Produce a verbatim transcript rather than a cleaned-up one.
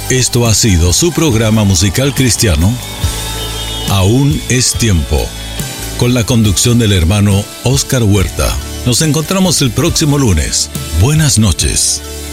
Esto ha sido su programa musical cristiano, Aún es Tiempo, con la conducción del hermano Oscar Huerta. Nos encontramos el próximo lunes. Buenas noches.